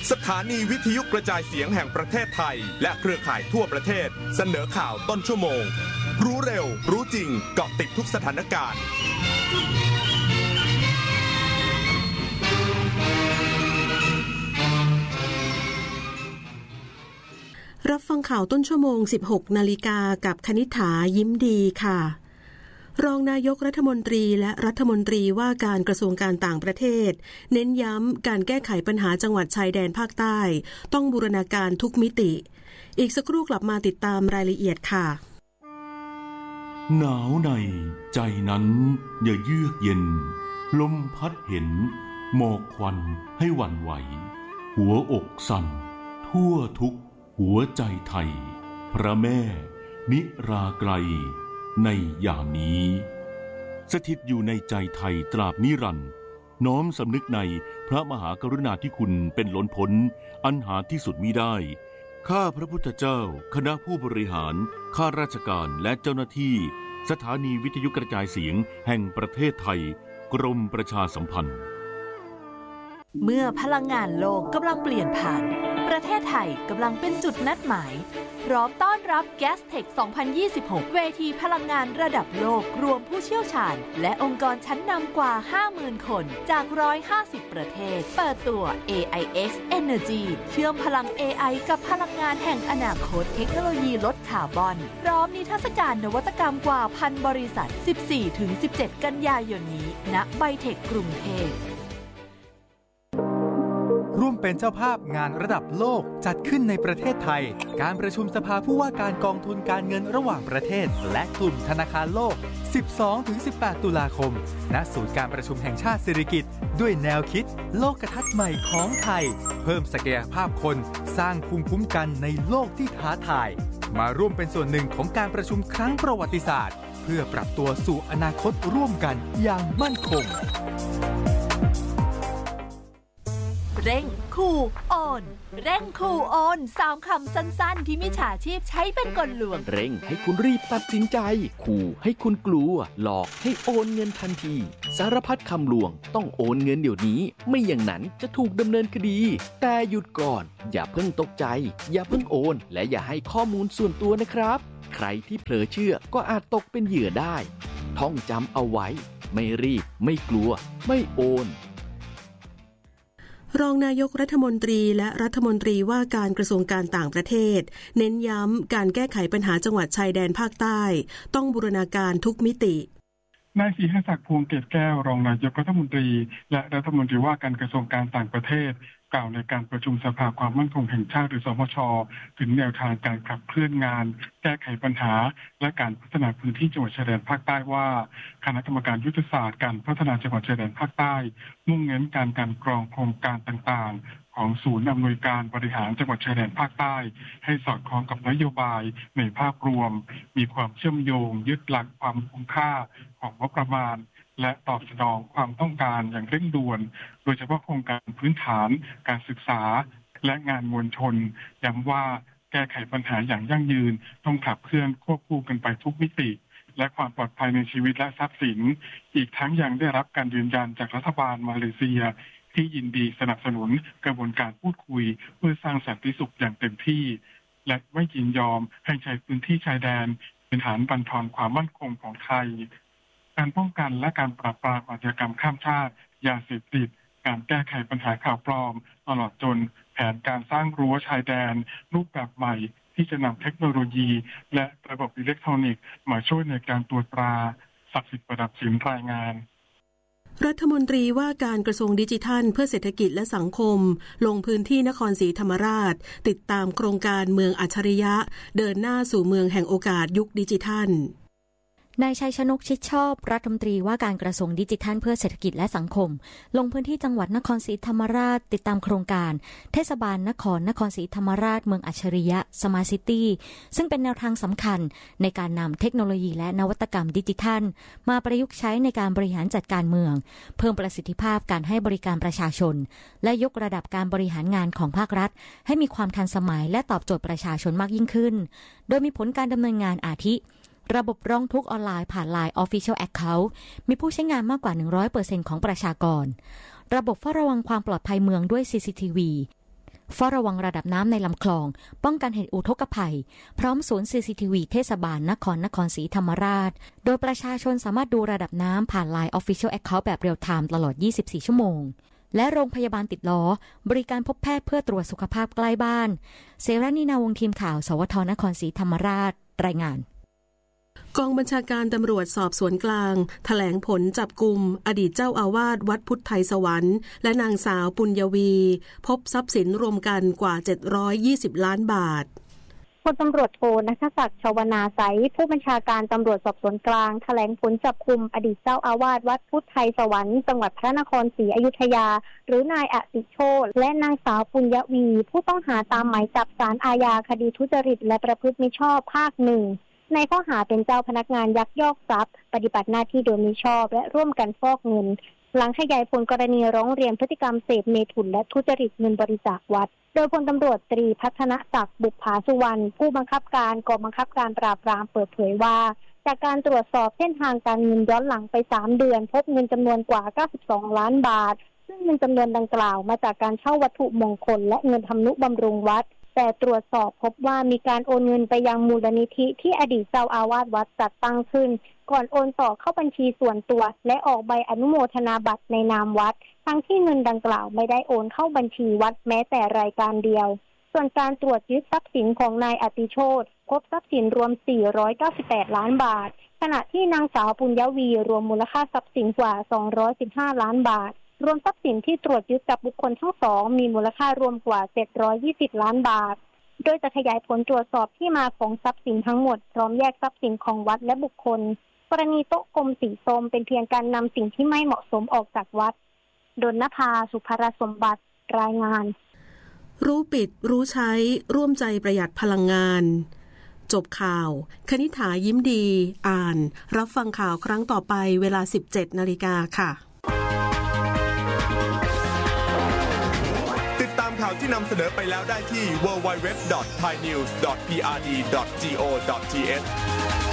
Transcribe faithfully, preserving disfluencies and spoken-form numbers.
สถานีวิทยุกระจายเสียงแห่งประเทศไทยและเครือข่ายทั่วประเทศเสนอข่าวต้นชั่วโมงรู้เร็วรู้จริงเกาะติดทุกสถานการณ์รับฟังข่าวต้นชั่วโมง สิบหกนาฬิกากับคณิษฐายิ้มดีค่ะรองนายกรัฐมนตรีและรัฐมนตรีว่าการกระทรวงการต่างประเทศเน้นย้ำการแก้ไขปัญหาจังหวัดชายแดนภาคใต้ต้องบูรณาการทุกมิติอีกสักครู่กลับมาติดตามรายละเอียดค่ะหนาวในใจนั้นอย่าเยือกเย็นลมพัดเห็นหมอกควันให้หวั่นไหวหัวอกสั่นทั่วทุกหัวใจไทยพระแม่นิราไกลในยามนี้สถิตอยู่ในใจไทยตราบนิรันดร์น้อมสำนึกในพระมหากรุณาธิคุณเป็นล้นพ้นอันหาที่สุดมิได้ข้าพระพุทธเจ้าคณะผู้บริหารข้าราชการและเจ้าหน้าที่สถานีวิทยุกระจายเสียงแห่งประเทศไทยกรมประชาสัมพันธ์เมื่อพลังงานโลกกำลังเปลี่ยนผ่านประเทศไทยกำลังเป็นจุดนัดหมายพร้อมต้อนรับ Gastech สองพันยี่สิบหก เวทีพลังงานระดับโลกรวมผู้เชี่ยวชาญและองค์กรชั้นนำกว่า ห้าหมื่น คนจากหนึ่งร้อยห้าสิบประเทศเปิดตัว เอ ไอ เอ็กซ์ Energy เชื่อมพลัง เอ ไอ กับพลังงานแห่งอนาคตเทคโนโลยีลดคาร์บอนพร้อมนิทรรศการนวัตกรรมกว่าพันบริษัท สิบสี่ถึงสิบเจ็ด กันยายนนี้ณไบเทคกรุงเทพร่วมเป็นเจ้าภาพงานระดับโลกจัดขึ้นในประเทศไทยการประชุมสภาผู้ว่าการกองทุนการเงินระหว่างประเทศและกลุ่มธนาคารโลก สิบสองถึงสิบแปด ตุลาคมณศูนย์การประชุมแห่งชาติสิริกิติ์ด้วยแนวคิดโลกทัศน์ใหม่ของไทยเพิ่มศักยภาพคนสร้างภูมิคุ้มกันในโลกที่ท้าทายมาร่วมเป็นส่วนหนึ่งของการประชุมครั้งประวัติศาสตร์เพื่อปรับตัวสู่อนาคตร่วมกันอย่างมั่นคงเร่งขู่โอนเร่งขู่โอนสามคำสั้นๆที่มิจฉาชีพใช้เป็นกลลวงเร่งให้คุณรีบตัดสินใจขู่ให้คุณกลัวหลอกให้โอนเงินทันทีสารพัดคำลวงต้องโอนเงินเดี๋ยวนี้ไม่อย่างนั้นจะถูกดำเนินคดีแต่หยุดก่อนอย่าเพิ่งตกใจอย่าเพิ่งโอนและอย่าให้ข้อมูลส่วนตัวนะครับใครที่เผลอเชื่อก็อาจตกเป็นเหยื่อได้ท่องจำเอาไว้ไม่รีบไม่กลัวไม่โอนรองนายกรัฐมนตรีและรัฐมนตรีว่าการกระทรวงการต่างประเทศเน้นย้ำการแก้ไขปัญหาจังหวัดชายแดนภาคใต้ต้องบูรณาการทุกมิตินายศรีหศักดิ์พวงเกตแก้วรองนายกรัฐมนตรีและรัฐมนตรีว่าการกระทรวงการต่างประเทศกล่าวในการประชุมสภาความมั่นคงแห่งชาติหรือสมช.ถึงแนวทางการขับเคลื่อนงานแก้ไขปัญหาและการพัฒนาพื้นที่จังหวัดชายแดนภาคใต้ว่าคณะกรรมการยุทธศาสตร์การพัฒนาจังหวัดชายแดนภาคใต้มุ่งเน้นการการกรองโครงการต่างๆของศูนย์อำนวยการบริหารจังหวัดชายแดนภาคใต้ให้สอดคล้องกับนโยบายในภาพรวมมีความเชื่อมโยงยึดหลักความคุ้มค่าของงบประมาณและตอบสนองความต้องการอย่างเร่งด่วนโดยเฉพาะโครงการพื้นฐานการศึกษาและงานมวลชนย้ำว่าแก้ไขปัญหาอย่างยั่งยืนต้องขับเคลื่อนควบคู่กันไปทุกมิติและความปลอดภัยในชีวิตและทรัพย์สินอีกทั้งยังได้รับการยืนยันจากรัฐบาลมาเลเซียที่ยินดีสนับสนุนกระบวนการพูดคุยเพื่อสร้างสันติสุขอย่างเต็มที่และไม่ยินยอมให้ใช้พื้นที่ชายแดนเป็นฐานบั่นทอนความมั่นคงของไทยการป้องกันและการปราบปรามอาชญากรรมข้ามชาติยาเสพติดการแก้ไขปัญหาข่าวปลอมตลอดจนแผนการสร้างรั้วชายแดนรูปแบบใหม่ที่จะนำเทคโนโลยีและระบบอิเล็กทรอนิกส์มาช่วยในการตรวจตราศักดิ์สิทธิ์ประดับสินรายงานรัฐมนตรีว่าการกระทรวงดิจิทัลเพื่อเศรษฐกิจและสังคมลงพื้นที่นครศรีธรรมราชติดตามโครงการเมืองอัจฉริยะเดินหน้าสู่เมืองแห่งโอกาสยุคดิจิทัลนายชัยชนกชิดชอบรัฐมนตรีว่าการกระทรวงดิจิทัลเพื่อเศรษฐกิจและสังคมลงพื้นที่จังหวัดนครศรีธรรมราชติดตามโครงการเทศบาลนครนครศรีธรรมราชเมืองอัจฉริยะ Smart City ซึ่งเป็นแนวทางสำคัญในการนำเทคโนโลยีและนวัตกรรมดิจิทัลมาประยุกต์ใช้ในการบริหารจัดการเมืองเพิ่มประสิทธิภาพการให้บริการประชาชนและยกระดับการบริหารงานของภาครัฐให้มีความทันสมัยและตอบโจทย์ประชาชนมากยิ่งขึ้นโดยมีผลการดำเนินงานอาทิระบบร้องทุกข์ออนไลน์ผ่าน ไลน์ Official Account มีผู้ใช้งานมากกว่า หนึ่งร้อยเปอร์เซ็นต์ ของประชากรระบบเฝ้าระวังความปลอดภัยเมืองด้วย ซี ซี ที วีเฝ้าระวังระดับน้ำในลำคลองป้องกันเหตุอุทกภัยพร้อมศูนย์ ซี ซี ที วี เทศบาลนครนครศรีธรรมราชโดยประชาชนสามารถดูระดับน้ำผ่าน ไลน์ Official Account แบบเรียลไทม์ตลอดยี่สิบสี่ชั่วโมงและโรงพยาบาลติดล้อบริการพบแพทย์เพื่อตรวจสุขภาพใกล้บ้านเสรานีนาวงศ์ทีมข่าวสวทนครศรีธรรมราชรายงานกองบัญชาการตำรวจสอบสวนกลางแถลงผลจับกุมอดีตเจ้าอาวาสวัดพุทธไทยสวรรค์และนางสาวปุญญวีพบทรัพย์สินรวมกันกว่าเจ็ดร้อยยี่สิบล้านบาทพลตำรวจโทณัฐศักดิ์ชวนาไสยผู้บัญชาการตำรวจสอบสวนกลางแถลงผลจับกุมอดีตเจ้าอาวาสวัดพุทธไทยสวรรค์จังหวัดพระนครศรีอยุธยาหรือนายอติโชติและนางสาวปุญญวีผู้ต้องหาตามหมายจับศาลอาญาคดีทุจริตและประพฤติมิชอบภาคหนึ่งในข้อหาเป็นเจ้าพนักงานยักยอกทรัพย์ปฏิบัติหน้าที่โดยมิชอบและร่วมกันฟอกเงินหลังขยายผลกรณีร้องเรียนพฤติกรรมเสพเมถุนและทุจริตเงินบริจาควัดโดยพลตำรวจตรีพัฒนศักดิ์บุภาสุวรรณผู้บังคับการกองบังคับการปราบปรามเปิดเผยว่าจากการตรวจสอบเส้นทางการเงินย้อนหลังไปสามเดือนพบเงินจำนวนกว่าเก้าสิบสองล้านบาทซึ่งเงินจำนวนดังกล่าวมาจากการเช่าวัตถุมงคลและเงินทำนุบำรุงวัดแต่ตรวจสอบพบว่ามีการโอนเงินไปยังมูลนิธิที่อดีตเจ้าอาวาสวัดจัดตั้งขึ้นก่อนโอนต่อเข้าบัญชีส่วนตัวและออกใบอนุโมทนาบัตรในนามวัดทั้งที่เงินดังกล่าวไม่ได้โอนเข้าบัญชีวัดแม้แต่รายการเดียวส่วนการตรวจยึดทรัพย์สินของนายอติโชติพบทรัพย์สินรวมสี่ร้อยเก้าสิบแปดล้านบาทขณะที่นางสาวปุญญวีรวมมูลค่าทรัพย์สินกว่าสองร้อยสิบห้าล้านบาทรวมทรัพย์สินที่ตรวจยึดจากบุคคลทั้งสองมีมูลค่ารวมกว่าเจ็ดร้อยยี่สิบล้านบาทโดยจะขยายผลตรวจสอบที่มาของทรัพย์สินทั้งหมดพร้อมแยกทรัพย์สินของวัดและบุคคลกรณีโต๊ะกลมสีส้มเป็นเพียงการนำสิ่งที่ไม่เหมาะสมออกจากวัดดลนภาสุภรสมบัติรายงานรู้ปิดรู้ใช้ร่วมใจประหยัดพลังงานจบข่าวคณิษฐายิ้มดีอ่านรับฟังข่าวครั้งต่อไปเวลา สิบเจ็ดนาฬิกา ค่ะติดตามข่าวที่นำเสนอไปแล้วได้ที่ ดับเบิลยู ดับเบิลยู ดับเบิลยู ดอท ไทยนิวส์ ดอท พี อาร์ ดี ดอท จี โอ ดอท ที เอช